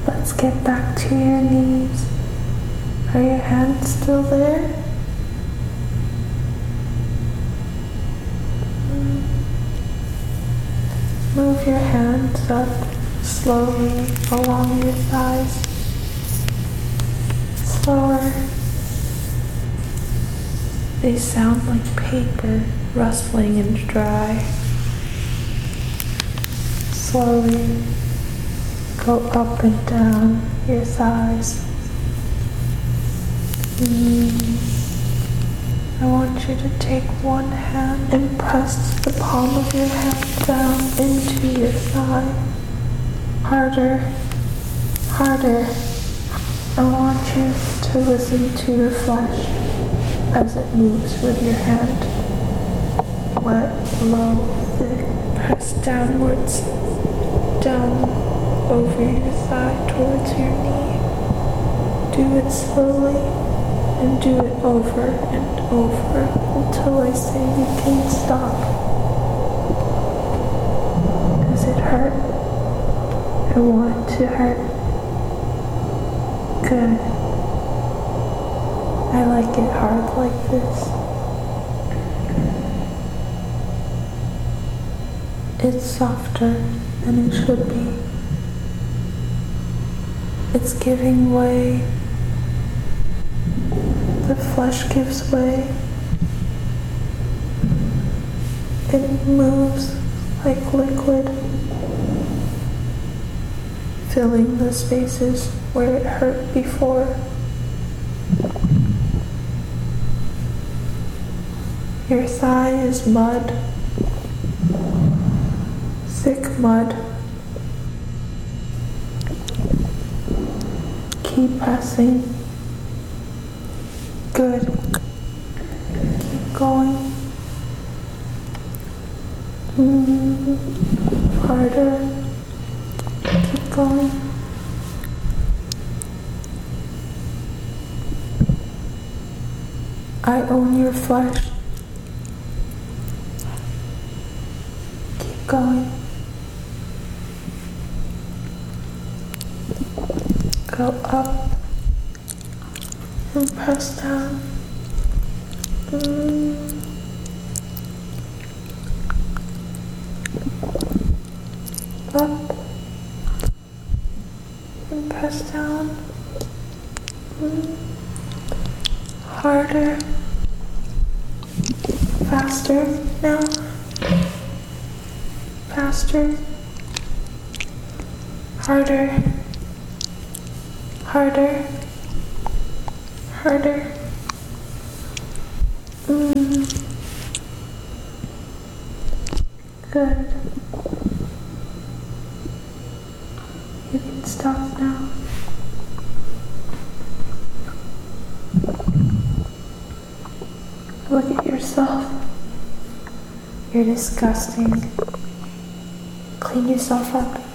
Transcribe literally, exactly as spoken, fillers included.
Let's get back to your knees. Are your hands still there? Move your hands up slowly along your thighs. Slower. They sound like paper rustling and dry. Slowly go up and down your thighs. Mm. I want you to take one hand and press the palm of your hand down into your thigh. Harder, harder. I want you to listen to your flesh as it moves with your hand. Wet, low, thick. Press downwards, down over your thigh towards your knee. Do it slowly. And do it over and over until I say you can stop. Does it hurt? I want it to hurt. Good. I like it hard like this. It's softer than it should be. It's giving way. The flesh gives way. It moves like liquid, filling the spaces where it hurt before. Your thigh is mud, thick mud. Keep pressing. Good. Keep going. Mm. Harder. Keep going. I own your flesh. Keep going. Go up. And press down. Mm. Up. And press down. Mm. Harder. Faster now. Faster. Harder. Harder. Harder. Mm. Good. You can stop now. Look at yourself. You're disgusting. Clean yourself up.